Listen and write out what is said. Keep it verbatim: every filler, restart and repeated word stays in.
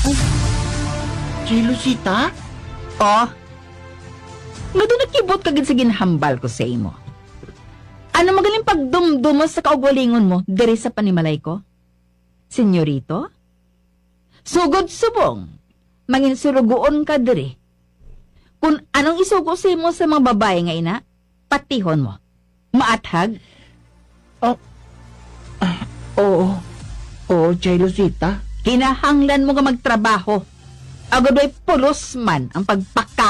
Si Lucita? Oh, nga doon nakibot kagad sa ginhambal ko sa imo. Ano magaling pagdumdumos sa kaugalingon mo diri sa panimalay ko? Senyorito? Sugod subong, manginsurugoon ka diri. Kung anong isugo sa imo sa mga babae nga ina, patihon mo. Maathag? Oo. Oo, si Lucita. Kinahanglan mo nga magtrabaho. Agad ay pulos man ang pagpaka